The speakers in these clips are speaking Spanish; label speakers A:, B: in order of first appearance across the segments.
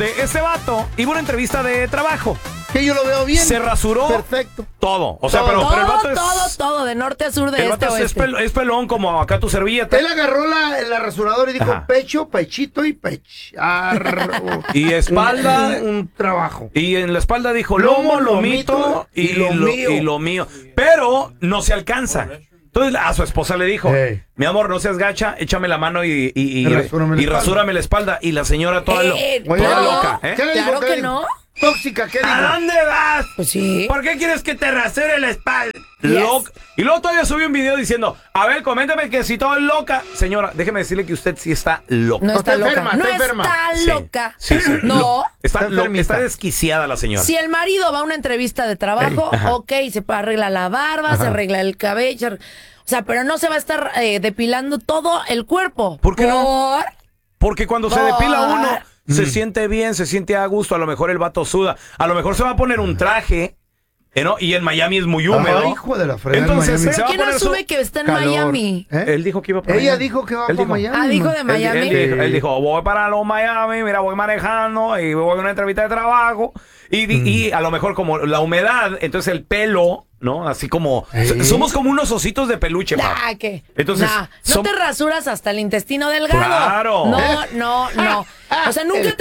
A: donde este vato iba a una entrevista de trabajo.
B: Que yo lo veo bien.
A: Se rasuró.
B: Perfecto.
A: Todo. O sea, pero el vato es...
C: Todo, de norte a sur, de
A: el
C: este
A: vato
C: a oeste.
A: es pelón como acá tu servilleta.
B: Él agarró la rasuradora y dijo pecho, pechito y pecharro.
A: Y espalda.
B: Un trabajo.
A: Y en la espalda dijo lomo, lomito y lo mío. Pero no se alcanza. Entonces a su esposa le dijo, mi amor, no seas gacha, échame la mano y rasúrame la espalda. Y la señora toda loca.
B: ¿Qué le dijo?
C: Claro que no.
B: Tóxica, ¿qué dijo?
A: ¿A dónde vas?
C: Pues sí.
A: ¿Por qué quieres que te rasure la espalda? Y luego todavía subió un video diciendo, a ver, coméntame que si todo es loca. Señora, déjeme decirle que usted sí está loca.
C: No está loca.
B: Enferma,
C: no
B: enferma.
C: está loca.
A: Sí.
C: No.
A: Está desquiciada la señora.
C: Si el marido va a una entrevista de trabajo, ok, se arregla la barba, se arregla el cabello. O sea, pero no se va a estar depilando todo el cuerpo.
A: ¿Por qué no? Porque cuando se depila uno, se siente bien, se siente a gusto. A lo mejor el vato suda. A lo mejor se va a poner un traje. ¿No? Y en Miami es muy húmedo.
B: Hijo de la fregada.
A: Entonces,
C: ¿pero quién asume que está en Miami?
A: Él dijo que iba para
B: Ella
A: Miami.
B: dijo que va para Miami.
C: Ah, dijo de Miami.
A: Él dijo, voy para los Miami, mira, voy manejando y voy a una entrevista de trabajo. Y a lo mejor como la humedad, entonces el pelo, ¿no? Así como... Somos como unos ositos de peluche, papá.
C: ¿Qué?
A: Entonces...
C: no te rasuras hasta el intestino delgado.
A: ¡Claro!
C: No. O sea, nunca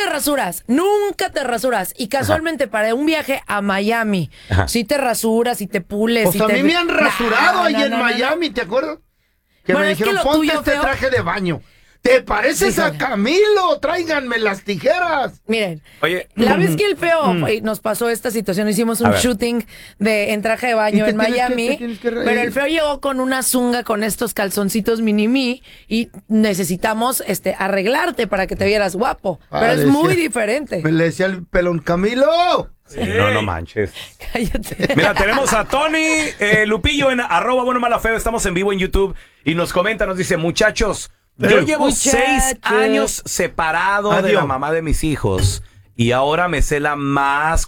C: te rasuras. Y casualmente para un viaje a Miami, sí te rasuras y te pules.
B: Pues a mí me han rasurado ahí en Miami, ¿te acuerdas? Que me dijeron, ponte este traje de baño. ¿Te pareces a Camilo? Tráiganme las tijeras.
C: Miren,
A: oye,
C: la vez que el feo nos pasó esta situación, hicimos un shooting en traje de baño en Miami, pero el feo llegó con una zunga con estos calzoncitos mini-me y necesitamos arreglarte para que te vieras guapo. Pero es muy diferente.
B: Me le decía el pelón, Camilo.
A: Sí, no manches.
C: Cállate.
A: Mira, tenemos a Tony Lupillo en @buenomalafeo. Estamos en vivo en YouTube y nos comenta, nos dice, muchachos, yo llevo 6 años separado de la mamá de mis hijos y ahora me cela más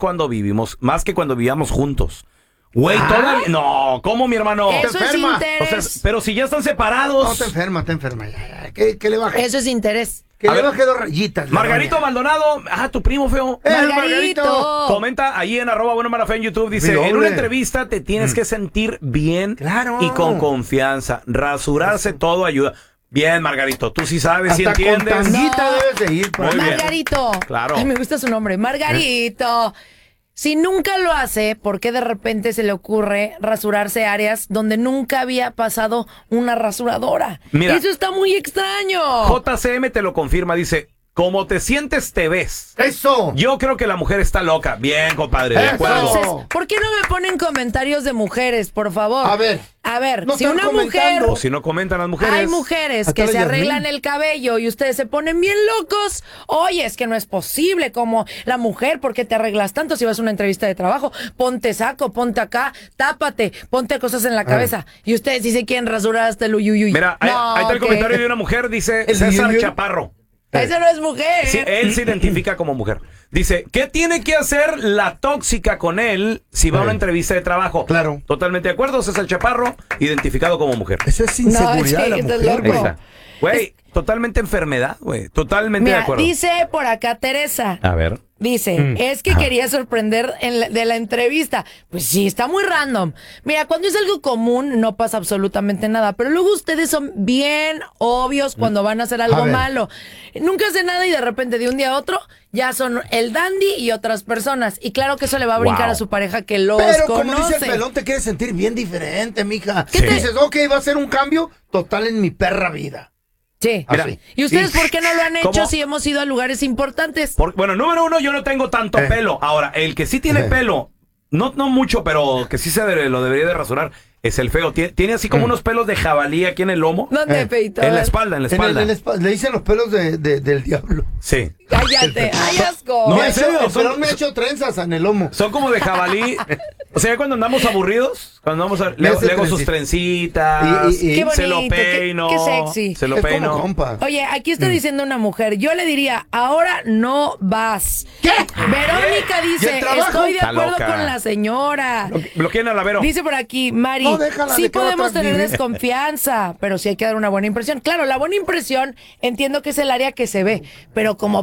A: que cuando vivíamos juntos. Güey, todavía... No, ¿cómo, mi hermano?
C: Eso
A: te enferma.
C: Es interés.
A: O sea, pero si ya están separados...
B: No, te enferma. ¿Qué le baje?
C: Eso es interés.
B: Que le baje 2 rayitas.
A: Margarito Maldonado, tu primo feo.
C: Margarito.
A: Comenta ahí en @buenomalafeo en YouTube, dice, en una entrevista te tienes que sentir bien y con confianza. Rasurarse todo ayuda. Bien, Margarito, tú sí sabes, sí entiendes.
B: Con tanguita debes de ir.
C: Margarito.
A: Claro.
C: Ay, me gusta su nombre. Margarito. Si nunca lo hace, ¿por qué de repente se le ocurre rasurarse áreas donde nunca había pasado una rasuradora?
A: Mira,
C: eso está muy extraño.
A: JCM te lo confirma, dice, como te sientes, te ves.
B: ¡Eso!
A: Yo creo que la mujer está loca. Bien, compadre, de acuerdo.
C: Entonces, ¿por qué no me ponen comentarios de mujeres, por favor?
B: A ver, no
C: si una mujer...
A: O si no comentan las mujeres.
C: Hay mujeres que se arreglan el cabello y ustedes se ponen bien locos. Oye, es que no es posible como la mujer, ¿por qué te arreglas tanto si vas a una entrevista de trabajo? Ponte saco, ponte acá, tápate, ponte cosas en la cabeza. Y ustedes sí se quieren rasurar hasta el uyuyuy.
A: Mira, ahí está el comentario de una mujer, dice César Chaparro.
C: Esa no es mujer.
A: Sí, él se identifica como mujer. Dice, ¿qué tiene que hacer la tóxica con él si va a una entrevista de trabajo?
B: Claro.
A: Totalmente de acuerdo, César Chaparro, identificado como mujer.
B: Eso es inseguridad de la mujer, güey.
A: Güey, totalmente enfermedad, güey. Totalmente de acuerdo.
C: Dice por acá Teresa.
A: A ver.
C: Dice, es que quería sorprender de la entrevista. Pues sí, está muy random. Mira, cuando es algo común no pasa absolutamente nada, pero luego ustedes son bien obvios cuando van a hacer algo malo. Nunca hacen nada y de repente de un día a otro ya son el dandy y otras personas. Y claro que eso le va a brincar a su pareja que los
B: pero
C: conoce.
B: Como dice el pelón, te quieres sentir bien diferente, mija. ¿Qué dices? Ok, va a ser un cambio total en mi perra vida.
C: Sí.
A: Mira,
C: ¿y ustedes por qué no lo han hecho si hemos ido a lugares importantes?
A: Bueno, número 1, yo no tengo tanto pelo. Ahora, el que sí tiene pelo, no mucho, pero que sí lo debería de rasurar, es el feo. Tiene así como unos pelos de jabalí aquí en el lomo.
C: ¿Dónde, feito?
A: En la espalda.
B: Le dicen los pelos del diablo.
A: Sí.
C: Cállate, ay, asco.
A: No, en serio,
B: el pelón me ha hecho trenzas en el lomo.
A: Son como de jabalí. O sea, cuando andamos aburridos, le hago sus trencitas,
C: qué bonito,
A: se lo peino.
C: Qué sexy.
A: Se lo peino.
B: Compa.
C: Oye, aquí está diciendo una mujer, yo le diría, ahora no vas.
B: ¿Qué?
C: Verónica dice, estoy de
A: Está
C: acuerdo
A: loca.
C: con la señora.
A: Bloqueen a la Vero.
C: Dice por aquí, Mari,
B: No, déjala,
C: sí
B: de que
C: podemos
B: otra
C: tener
B: vive.
C: desconfianza, pero sí hay que dar una buena impresión. Claro, la buena impresión entiendo que es el área que se ve, pero como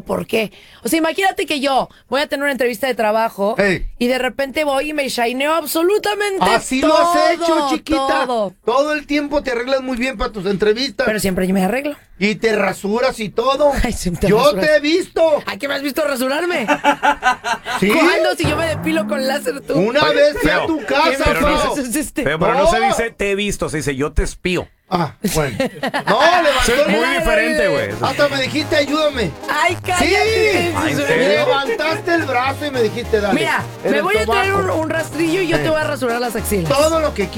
C: por qué. O sea, imagínate que yo voy a tener una entrevista de trabajo y de repente voy y me shineo absolutamente
B: así
C: todo.
B: Así lo has hecho, chiquita. Todo el tiempo te arreglas muy bien para tus entrevistas.
C: Pero siempre yo me arreglo.
B: Y te rasuras y todo.
C: Ay, sí,
B: yo te he visto.
C: ¿A qué me has visto rasurarme?
B: ¿Sí?
C: ¿Cuándo? Si yo me depilo con láser tú.
B: Una vez fui a tu casa,
A: pero no se dice te he visto, se dice yo te espío.
B: Ah, bueno. No, levantó
A: es muy diferente, güey.
B: Hasta me dijiste, ayúdame.
C: Ay, cállate.
B: Sí, levantaste el brazo y me dijiste, dale.
C: Mira, me voy a traer un rastrillo y yo te voy a rasurar las axilas.
B: Todo lo que quieras.